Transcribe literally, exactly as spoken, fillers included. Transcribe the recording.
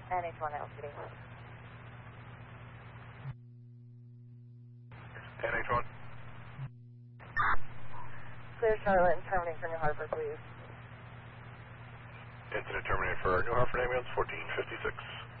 N H one L C D. N H one. Clear Charlotte and terminate for New Hartford, please. Incident terminated for New Hartford ambulance fourteen fifty-six.